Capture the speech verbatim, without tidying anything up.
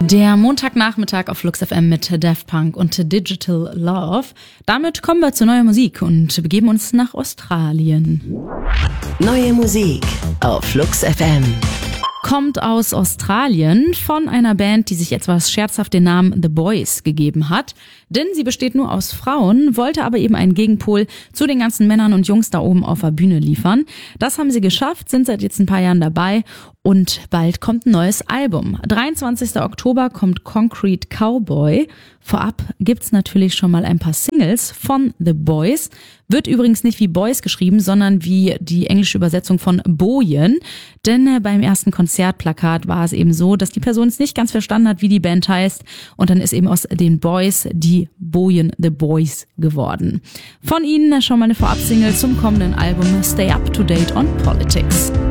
Der Montagnachmittag auf Flux F M mit Daft Punk und Digital Love. Damit kommen wir zu neuer Musik und begeben uns nach Australien. Neue Musik auf Flux F M. Kommt aus Australien von einer Band, die sich etwas scherzhaft den Namen The Boys gegeben hat. Denn sie besteht nur aus Frauen, wollte aber eben einen Gegenpol zu den ganzen Männern und Jungs da oben auf der Bühne liefern. Das haben sie geschafft, sind seit jetzt ein paar Jahren dabei und bald kommt ein neues Album. dreiundzwanzigster Oktober kommt Concrete Cowboy. Vorab gibt's natürlich schon mal ein paar Singles von The Boys. Wird übrigens nicht wie Boys geschrieben, sondern wie die englische Übersetzung von Bojen. Denn äh, beim ersten Konzertplakat war es eben so, dass die Person es nicht ganz verstanden hat, wie die Band heißt. Und dann ist eben aus den Boys die Bojen The Boys geworden. Von ihnen schon mal eine Vorab-Single zum kommenden Album Stay Up to Date on Politics.